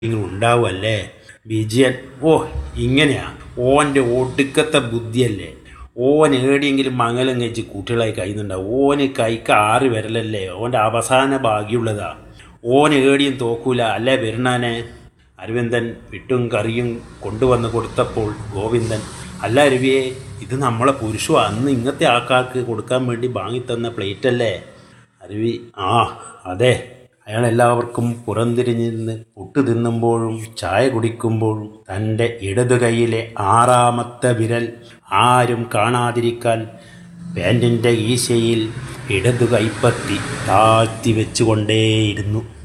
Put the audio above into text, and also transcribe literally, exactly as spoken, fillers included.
നിങ്ങൾ ഉണ്ടാവുമല്ലേ വിജയൻ. ഓ ഇങ്ങനെയാ ഓൻ്റെ ഒടുക്കത്തെ ബുദ്ധിയല്ലേ. ഓൻ ഏടിയെങ്കിലും മംഗലം കഴിച്ച് കുട്ടികളായി കഴിയുന്നുണ്ടാവും. ഓന് കൈക്ക് ആറ് വരലല്ലേ ഓൻ്റെ അവസാന ഭാഗ്യമുള്ളതാ. ഓൻ ഏടിയും തോക്കൂല അല്ലേ പെരുന്നാനെ. അരവിന്ദൻ വിട്ടും കറിയും കൊണ്ടുവന്ന് കൊടുത്തപ്പോൾ ഗോവിന്ദൻ, അല്ല അരുവിയെ, ഇത് നമ്മളെ പുരുഷു അന്ന് ഇങ്ങനത്തെ ആൾക്കാർക്ക് കൊടുക്കാൻ വേണ്ടി വാങ്ങിത്തന്ന പ്ലേറ്റല്ലേ. അരുവി, ആ അതെ. അയാൾ എല്ലാവർക്കും പുറംതിരിഞ്ഞിരുന്ന് പുട്ട് തിന്നുമ്പോഴും ചായ കുടിക്കുമ്പോഴും തൻ്റെ ഇടതു കൈയിലെ ആറാമത്തെ വിരൽ ആരും കാണാതിരിക്കാൻ പാൻറ്റിൻ്റെ ഈശയിൽ ഇടതു കൈപ്പത്തി താഴ്ത്തി വെച്ചുകൊണ്ടേയിരുന്നു.